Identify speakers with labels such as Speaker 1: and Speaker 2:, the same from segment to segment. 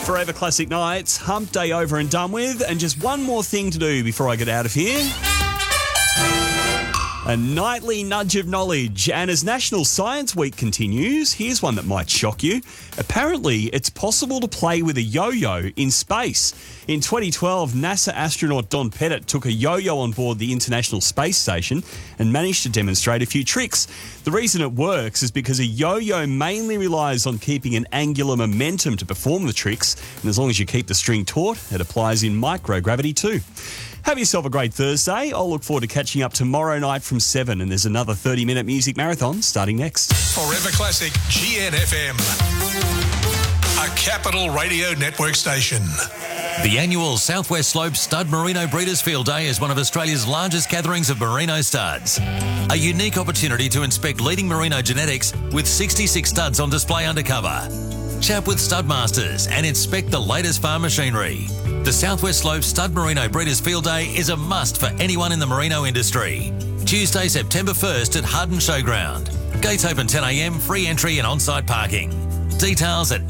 Speaker 1: Forever Classic Nights, hump day over and done with, and just one more thing to do before I get out of here. A nightly nudge of knowledge. And as National Science Week continues, here's one that might shock you. Apparently, it's possible to play with a yo-yo in space. In 2012, NASA astronaut Don Pettit took a yo-yo on board the International Space Station and managed to demonstrate a few tricks. The reason it works is because a yo-yo mainly relies on keeping an angular momentum to perform the tricks, and as long as you keep the string taut, it applies in microgravity too. Have yourself a great Thursday. I'll look forward to catching up tomorrow night from 7, and there's another 30-minute music marathon starting next.
Speaker 2: Forever Classic GNFM, a Capital Radio Network station.
Speaker 3: The annual Southwest Slopes Stud Merino Breeders' Field Day is one of Australia's largest gatherings of merino studs. A unique opportunity to inspect leading merino genetics with 66 studs on display undercover. Chat with stud masters and inspect the latest farm machinery. The Southwest Slopes Stud Merino Breeders' Field Day is a must for anyone in the merino industry. Tuesday, September 1st at Hardin Showground. Gates open 10 a.m, free entry and on-site parking. Details at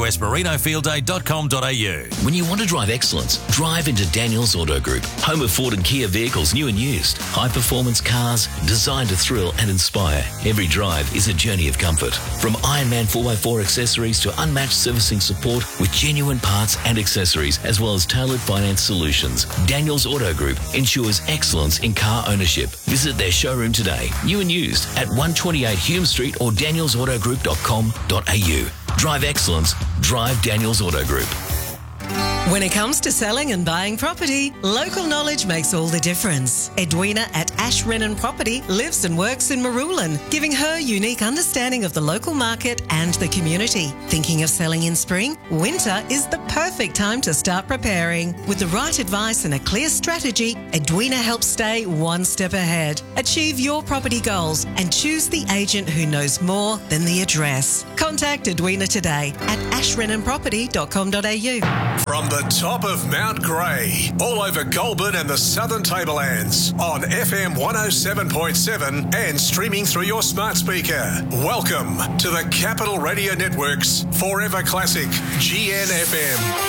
Speaker 3: swsmerinofieldday.com.au.
Speaker 4: When you want to drive excellence, drive into Daniels Auto Group, home of Ford and Kia vehicles new and used. High-performance cars designed to thrill and inspire. Every drive is a journey of comfort. From Ironman 4x4 accessories to unmatched servicing support with genuine parts and accessories, as well as tailored finance solutions. Daniels Auto Group ensures excellence in car ownership. Visit their showroom today, new and used, at 128 Hume Street or danielsautogroup.com.au. Drive excellence. Drive Daniels Auto Group.
Speaker 5: When it comes to selling and buying property, local knowledge makes all the difference. Edwina at Ash Renan Property lives and works in Marulan, giving her unique understanding of the local market and the community. Thinking of selling in spring? Winter is the perfect time to start preparing. With the right advice and a clear strategy, Edwina helps stay one step ahead. Achieve your property goals and choose the agent who knows more than the address. Contact Edwina today at ashrenanproperty.com.au.
Speaker 2: From the top of Mount Grey, all over Goulburn and the Southern Tablelands, on FM 107.7 and streaming through your smart speaker. Welcome to the Capital Radio Network's Forever Classic GNFM.